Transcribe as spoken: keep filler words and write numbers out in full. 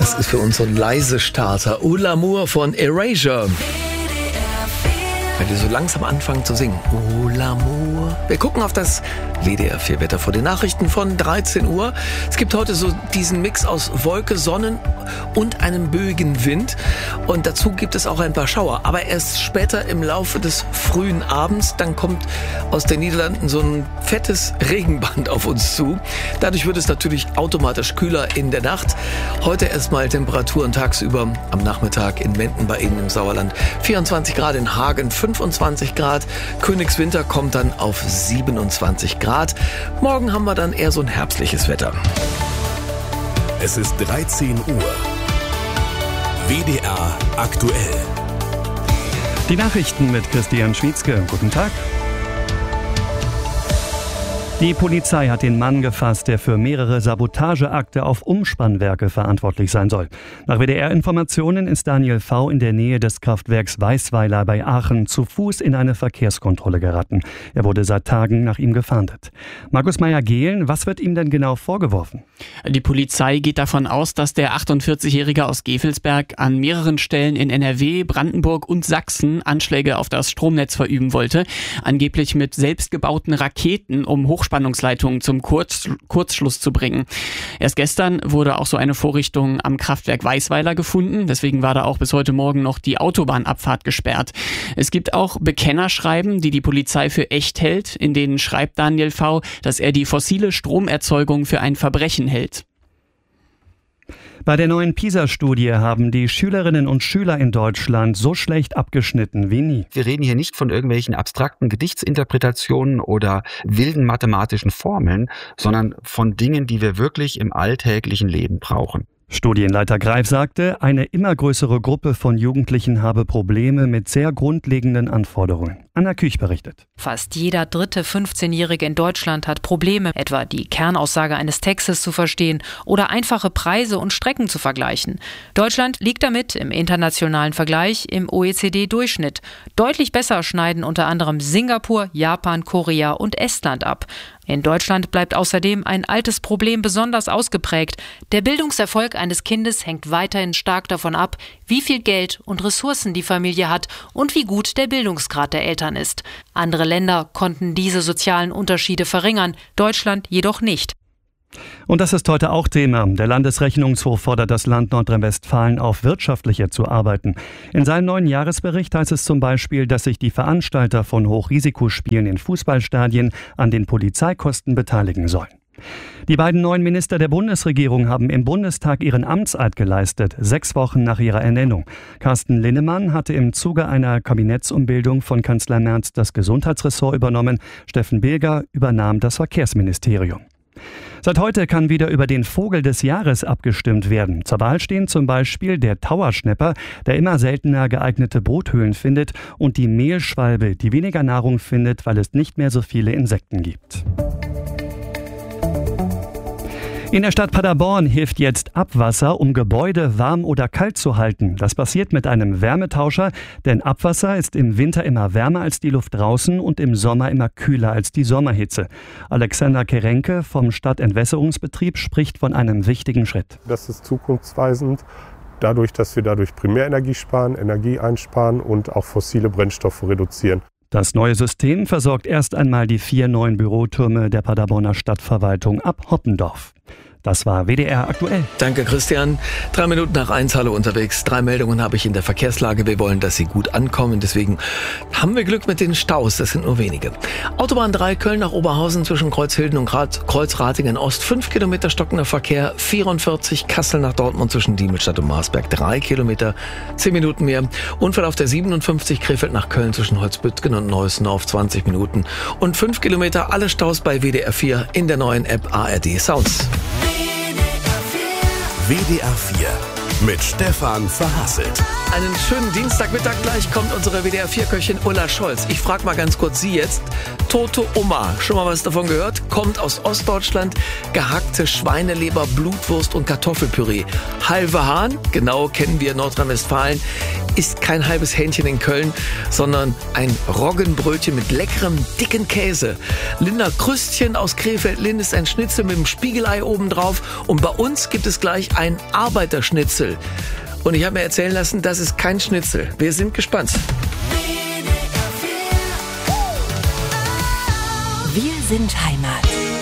Das ist für uns so ein leise Starter. Ou l'amour von Erasure. Wenn die so langsam anfangen zu singen. Ou l'amour. Wir gucken auf das W D R vier Wetter vor den Nachrichten von dreizehn Uhr. Es gibt heute so diesen Mix aus Wolke, Sonnen und einem böigen Wind. Und dazu gibt es auch ein paar Schauer. Aber erst später im Laufe des frühen Abends, dann kommt aus den Niederlanden so ein fettes Regenband auf uns zu. Dadurch wird es natürlich automatisch kühler in der Nacht. Heute erstmal Temperaturen tagsüber, am Nachmittag in Menden bei Ihnen im Sauerland. vierundzwanzig Grad in Hagen, fünfundzwanzig Grad. Königswinter kommt dann auf siebenundzwanzig Grad. Morgen haben wir dann eher so ein herbstliches Wetter. Es ist dreizehn Uhr. W D R aktuell. Die Nachrichten mit Christian Schwietzke. Guten Tag. Die Polizei hat den Mann gefasst, der für mehrere Sabotageakte auf Umspannwerke verantwortlich sein soll. Nach W D R-Informationen ist Daniel V. in der Nähe des Kraftwerks Weißweiler bei Aachen zu Fuß in eine Verkehrskontrolle geraten. Er wurde seit Tagen nach ihm gefahndet. Markus Meyer-Gehlen, was wird ihm denn genau vorgeworfen? Die Polizei geht davon aus, dass der achtundvierzig-Jährige aus Gevelsberg an mehreren Stellen in N R W, Brandenburg und Sachsen Anschläge auf das Stromnetz verüben wollte. Angeblich mit selbstgebauten Raketen, um Hochspannungsleitungen zum Kurz, Kurzschluss zu bringen. Erst gestern wurde auch so eine Vorrichtung am Kraftwerk Weißweiler gefunden. Deswegen war da auch bis heute Morgen noch die Autobahnabfahrt gesperrt. Es gibt auch Bekennerschreiben, die die Polizei für echt hält. In denen schreibt Daniel V., dass er die fossile Stromerzeugung für ein Verbrechen hält. Bei der neuen PISA-Studie haben die Schülerinnen und Schüler in Deutschland so schlecht abgeschnitten wie nie. Wir reden hier nicht von irgendwelchen abstrakten Gedichtsinterpretationen oder wilden mathematischen Formeln, sondern von Dingen, die wir wirklich im alltäglichen Leben brauchen. Studienleiter Greif sagte, eine immer größere Gruppe von Jugendlichen habe Probleme mit sehr grundlegenden Anforderungen. Anna Küch berichtet. Fast jeder dritte fünfzehnjährige in Deutschland hat Probleme, etwa die Kernaussage eines Textes zu verstehen oder einfache Preise und Strecken zu vergleichen. Deutschland liegt damit im internationalen Vergleich im O E C D-Durchschnitt. Deutlich besser schneiden unter anderem Singapur, Japan, Korea und Estland ab. In Deutschland bleibt außerdem ein altes Problem besonders ausgeprägt. Der Bildungserfolg eines Kindes hängt weiterhin stark davon ab, wie viel Geld und Ressourcen die Familie hat und wie gut der Bildungsgrad der Eltern ist. Andere Länder konnten diese sozialen Unterschiede verringern, Deutschland jedoch nicht. Und das ist heute auch Thema. Der Landesrechnungshof fordert das Land Nordrhein-Westfalen auf, wirtschaftlicher zu arbeiten. In seinem neuen Jahresbericht heißt es zum Beispiel, dass sich die Veranstalter von Hochrisikospielen in Fußballstadien an den Polizeikosten beteiligen sollen. Die beiden neuen Minister der Bundesregierung haben im Bundestag ihren Amtseid geleistet, sechs Wochen nach ihrer Ernennung. Carsten Linnemann hatte im Zuge einer Kabinettsumbildung von Kanzler Merz das Gesundheitsressort übernommen. Steffen Bilger übernahm das Verkehrsministerium. Seit heute kann wieder über den Vogel des Jahres abgestimmt werden. Zur Wahl stehen zum Beispiel der Tauerschnepper, der immer seltener geeignete Bruthöhlen findet, und die Mehlschwalbe, die weniger Nahrung findet, weil es nicht mehr so viele Insekten gibt. In der Stadt Paderborn hilft jetzt Abwasser, um Gebäude warm oder kalt zu halten. Das passiert mit einem Wärmetauscher, denn Abwasser ist im Winter immer wärmer als die Luft draußen und im Sommer immer kühler als die Sommerhitze. Alexander Kerenke vom Stadtentwässerungsbetrieb spricht von einem wichtigen Schritt. Das ist zukunftsweisend, dadurch, dass wir dadurch Primärenergie sparen, Energie einsparen und auch fossile Brennstoffe reduzieren. Das neue System versorgt erst einmal die vier neuen Bürotürme der Paderborner Stadtverwaltung ab Hoppendorf. Das war W D R aktuell. Danke, Christian. Drei Minuten nach eins, hallo unterwegs. Drei Meldungen habe ich in der Verkehrslage. Wir wollen, dass Sie gut ankommen. Deswegen haben wir Glück mit den Staus. Das sind nur wenige. Autobahn drei, Köln nach Oberhausen zwischen Kreuzhilden und Kreuzratingen Ost. Fünf Kilometer stockender Verkehr. vierundvierzig, Kassel nach Dortmund zwischen Diemelstadt und Marsberg. Drei Kilometer, zehn Minuten mehr. Unfall auf der siebenundfünfzig, Krefeld nach Köln zwischen Holzbüttgen und Neuss auf zwanzig Minuten. Und fünf Kilometer, alle Staus bei W D R vier in der neuen App A R D Sounds. W D R vier mit Stefan Verhasselt. Einen schönen Dienstagmittag. Gleich kommt unsere W D R vier Köchin Ulla Scholz. Ich frage mal ganz kurz Sie jetzt. Tote Oma, schon mal was davon gehört? Kommt aus Ostdeutschland. Gehackte Schweineleber, Blutwurst und Kartoffelpüree. Halve Hahn, genau, kennen wir in Nordrhein-Westfalen. ist kein halbes Hähnchen in Köln, sondern ein Roggenbrötchen mit leckerem, dicken Käse. Linda Krüstchen aus Krefeld-Linn ist ein Schnitzel mit dem Spiegelei obendrauf. Und bei uns gibt es gleich ein Arbeiterschnitzel. Und ich habe mir erzählen lassen, das ist kein Schnitzel. Wir sind gespannt. Wir sind Heimat.